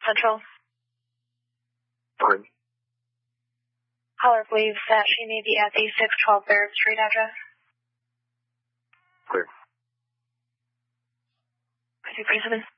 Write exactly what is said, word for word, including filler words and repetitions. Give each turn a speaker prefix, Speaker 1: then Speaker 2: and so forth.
Speaker 1: Central.
Speaker 2: Pardon?
Speaker 1: Caller believes that she may be at the six twelve Barrett Street address.
Speaker 2: Clear.
Speaker 1: two three seven.